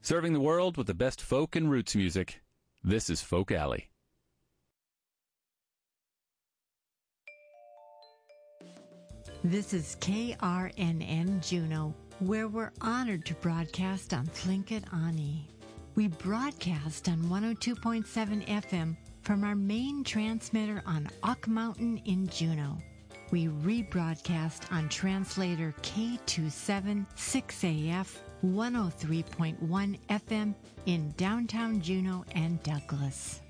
Serving the world with the best folk and roots music. This is Folk Alley. This is KRNN Juneau, where we're honored to broadcast on Tlingit Ani. We broadcast on 102.7 FM from our main transmitter on Ock Mountain in Juneau. We rebroadcast on translator K276AF 103.1 FM in downtown Juneau and Douglas.